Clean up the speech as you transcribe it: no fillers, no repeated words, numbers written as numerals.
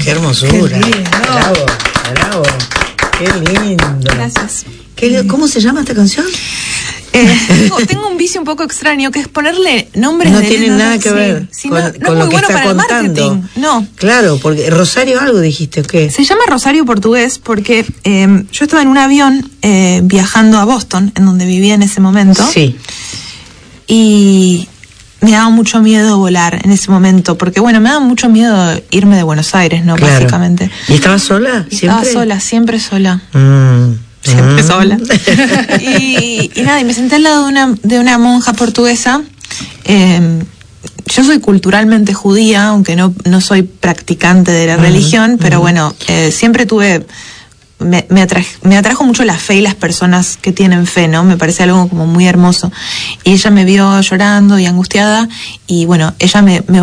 Qué hermosura. Qué lindo. Bravo, bravo. Qué lindo. Gracias. ¿Cómo se llama esta canción? Tengo un vicio un poco extraño, que es ponerle nombres no de... tiene nada que ver con lo es que muy bueno está para contando. el marketing. No. Claro, porque Rosario algo dijiste, ¿o qué? Se llama Rosario Portugués porque yo estaba en un avión viajando a Boston, en donde vivía en ese momento. Sí. Y me daba mucho miedo volar en ese momento, porque me daba mucho miedo irme de Buenos Aires, ¿no? Claro. Básicamente. ¿Y estabas sola? Estaba sola, siempre sola. Siempre sola. Y nada, y me senté al lado de una monja portuguesa. Yo soy culturalmente judía, aunque no soy practicante de la religión, pero bueno, siempre tuve... Me atrajo mucho la fe y las personas que tienen fe, ¿no? Me parece algo como muy hermoso. Y ella me vio llorando y angustiada, y bueno, ella me